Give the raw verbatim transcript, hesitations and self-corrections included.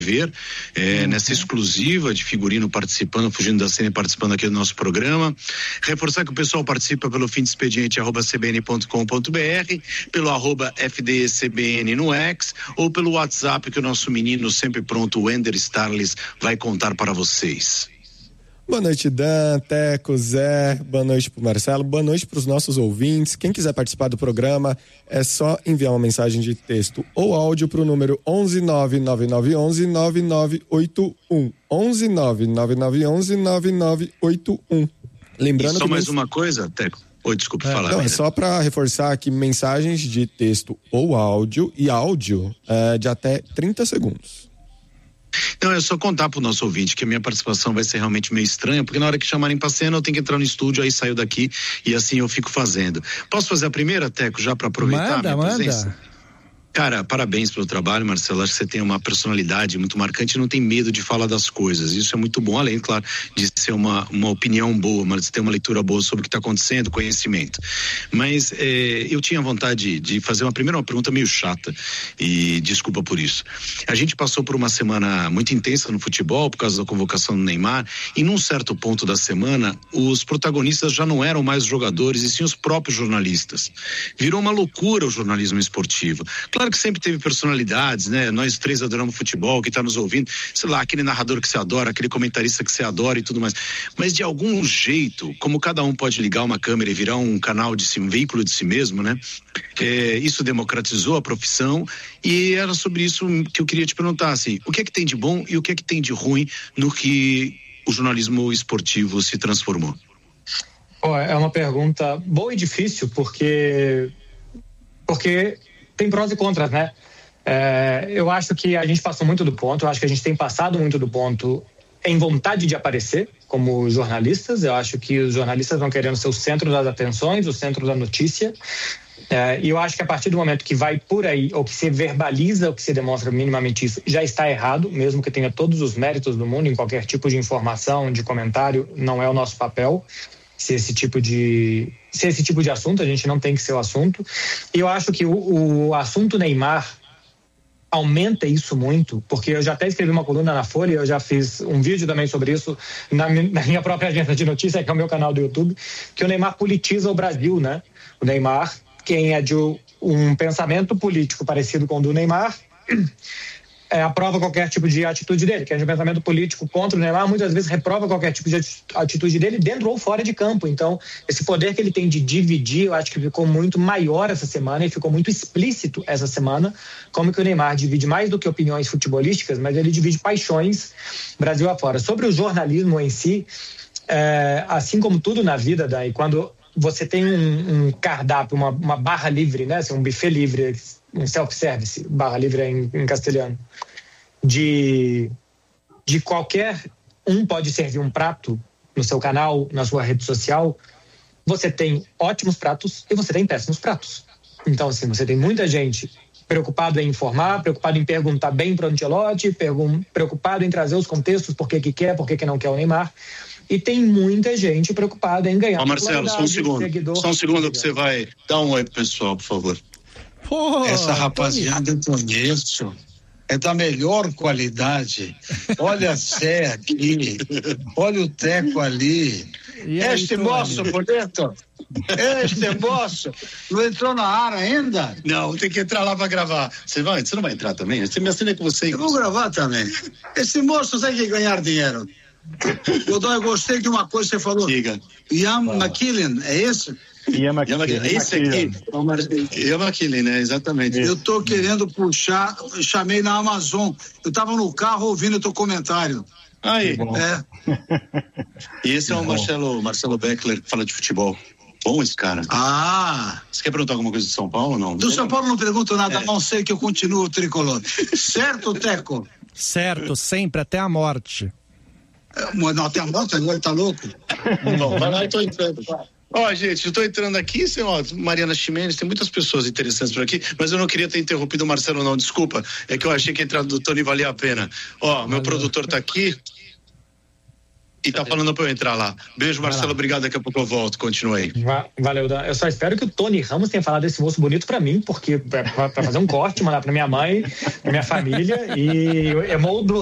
ver é, uhum. nessa exclusiva de figurino participando, fugindo da cena e participando aqui do nosso programa. Reforçar que o pessoal participa pelo fim de expediente arroba c b n ponto com ponto b r, pelo arroba f d c b n no X ou pelo WhatsApp que o nosso menino sempre pronto, o Ender Starles, vai contar para vocês. Boa noite, Dan, Teco, Zé, boa noite pro Marcelo, boa noite pros nossos ouvintes. Quem quiser participar do programa é só enviar uma mensagem de texto ou áudio pro número onze nove nove nove onze nove nove oito um. onze nove nove nove onze nove nove oito um. Lembrando e só que mais uma coisa, Teco. Oi, desculpe é, falar. Não, é só para reforçar que mensagens de texto ou áudio e áudio é, de até trinta segundos. Então, é só contar pro nosso ouvinte que a minha participação vai ser realmente meio estranha, porque na hora que chamarem pra cena eu tenho que entrar no estúdio, aí saio daqui e assim eu fico fazendo. Posso fazer a primeira, Teco, já pra aproveitar manda, a minha manda. presença? Cara, parabéns pelo trabalho, Marcelo. Acho que você tem uma personalidade muito marcante e não tem medo de falar das coisas. Isso é muito bom, além, claro, de ser uma, uma opinião boa, mas de ter uma leitura boa sobre o que está acontecendo, conhecimento. Mas eh, eu tinha vontade de fazer uma primeira uma pergunta meio chata e desculpa por isso. A gente passou por uma semana muito intensa no futebol por causa da convocação do Neymar e num certo ponto da semana os protagonistas já não eram mais os jogadores e sim os próprios jornalistas. Virou uma loucura o jornalismo esportivo. Claro que sempre teve personalidades, né? Nós três adoramos futebol, que tá nos ouvindo, sei lá, aquele narrador que você adora, aquele comentarista que você adora e tudo mais. Mas de algum jeito, como cada um pode ligar uma câmera e virar um canal de si, um veículo de si mesmo, né? É, isso democratizou a profissão e era sobre isso que eu queria te perguntar, assim, o que é que tem de bom e o que é que tem de ruim no que o jornalismo esportivo se transformou? Oh, é uma pergunta boa e difícil, porque porque tem prós e contras, né? É, eu acho que a gente passou muito do ponto, eu acho que a gente tem passado muito do ponto em vontade de aparecer como jornalistas. Eu acho que os jornalistas vão querendo ser o centro das atenções, o centro da notícia. É, e eu acho que a partir do momento que vai por aí, ou que se verbaliza, ou que se demonstra minimamente isso, já está errado, mesmo que tenha todos os méritos do mundo em qualquer tipo de informação, de comentário, não é o nosso papel. Se esse tipo de se esse tipo de assunto, a gente não tem que ser o assunto. E eu acho que o, o assunto Neymar aumenta isso muito, porque eu já até escrevi uma coluna na Folha, eu já fiz um vídeo também sobre isso na, na minha própria agência de notícias, que é o meu canal do YouTube, que o Neymar politiza o Brasil, né? O Neymar, quem é de um pensamento político parecido com o do Neymar, É, aprova qualquer tipo de atitude dele, que é de um pensamento político contra o Neymar, muitas vezes reprova qualquer tipo de atitude dele dentro ou fora de campo. Então, esse poder que ele tem de dividir, eu acho que ficou muito maior essa semana e ficou muito explícito essa semana, como que o Neymar divide mais do que opiniões futebolísticas, mas ele divide paixões Brasil afora. Sobre o jornalismo em si, é, assim como tudo na vida, daí, quando você tem um, um cardápio, uma, uma barra livre, né, assim, um buffet livre, um self-service, barra livre em, em castelhano, de, de qualquer um pode servir um prato no seu canal, na sua rede social, você tem ótimos pratos e você tem péssimos pratos. Então, assim, você tem muita gente preocupado em informar, preocupado em perguntar bem para o Ancelotti, preocupado em trazer os contextos, por que que quer, por que que não quer o Neymar. E tem muita gente preocupada em ganhar. Ó, Marcelo, só um segundo. Seguidor, só um segundo que você vai dar um oi pro pessoal, por favor. Pô, essa rapaziada eu conheço. É da melhor qualidade. Olha a Sé aqui. Olha o Teco ali. Aí, este moço, Boleto. Este moço. Não entrou na área ainda? Não, tem que entrar lá pra gravar. Você vai? Você não vai entrar também? Você me assina com você. Eu vou gravar também. Esse moço tem que ganhar dinheiro. Godoy, eu gostei de uma coisa que você falou. Diga. Ian McKellen, é esse? Ian McKellen. É esse aqui. Ian McKellen, né? Exatamente. Eu tô querendo puxar, chamei na Amazon. Eu tava no carro ouvindo o teu comentário. Aí. É. E esse é o Marcelo, Marcelo Beckler, que fala de futebol. Bom esse cara. Ah! Você quer perguntar alguma coisa do São Paulo ou não? Do São Paulo não pergunto nada, a não ser que eu continuo tricolor. Certo, Teco? Certo, sempre, até a morte. Não, até a morte, agora tá louco? Bom, vai lá, eu tô entrando. Ó, oh, gente, eu tô entrando aqui, assim, ó, Mariana Ximenes, tem muitas pessoas interessantes por aqui, mas eu não queria ter interrompido o Marcelo, não, desculpa, é que eu achei que a entrada do Tony valia a pena. Ó, oh, meu produtor tá aqui. E tá falando pra eu entrar lá. Beijo, Marcelo, obrigado, daqui a pouco eu volto, continua aí. Valeu, Dan. Eu só espero que o Tony Ramos tenha falado desse moço bonito pra mim, porque é pra fazer um corte, mandar pra minha mãe, pra minha família, e eu moldo